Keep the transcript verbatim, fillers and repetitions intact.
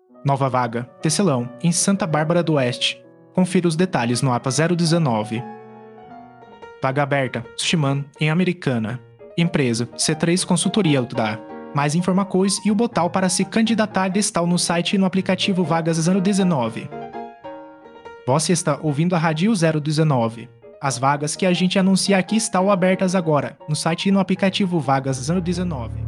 Nova vaga, tecelão, em Santa Bárbara do Oeste. Confira os detalhes no A P A zero dezenove. Vaga aberta, Sushiman, em Americana. Empresa, C três Consultoria Ltda. Mais informações e o botão para se candidatar está no site e no aplicativo Vagas zero dezenove. Você está ouvindo a Rádio zero dezenove. As vagas que a gente anuncia aqui estão abertas agora, no site e no aplicativo Vagas zero dezenove.